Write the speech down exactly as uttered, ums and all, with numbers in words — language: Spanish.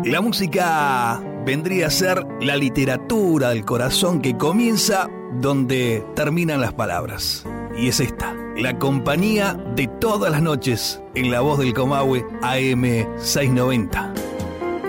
La música vendría a ser la literatura del corazón que comienza donde terminan las palabras. Y es esta, la compañía de todas las noches en La Voz del Comahue A M seiscientos noventa.